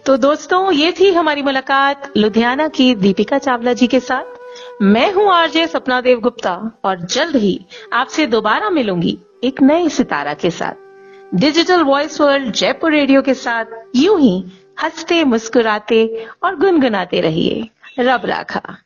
तो दोस्तों, ये थी हमारी मुलाकात लुधियाना की दीपिका चावला जी के साथ। मैं हूँ आरजे सपना देव गुप्ता और जल्द ही आपसे दोबारा मिलूंगी एक नए सितारा के साथ। Digital voice world Jaipur radio के साथ यूं ही हंसते मुस्कुराते और गुनगुनाते रहिए। रब राखा।